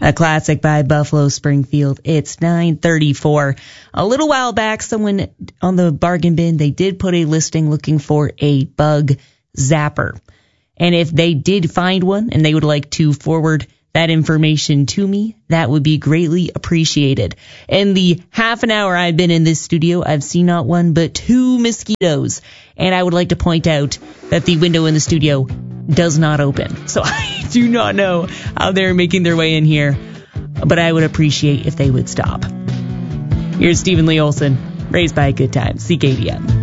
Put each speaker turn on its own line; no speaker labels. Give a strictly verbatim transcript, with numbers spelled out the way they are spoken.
A classic by Buffalo Springfield. It's nine thirty-four. A little while back, someone on the bargain bin, they did put a listing looking for a bug zapper. And if they did find one and they would like to forward that information to me, that would be greatly appreciated. In the half an hour I've been in this studio, I've seen not one but two mosquitoes. And I would like to point out that the window in the studio does not open. So I do not know how they're making their way in here, but I would appreciate if they would stop. Here's Stephen Lee Olson, raised by a good time, C K D M.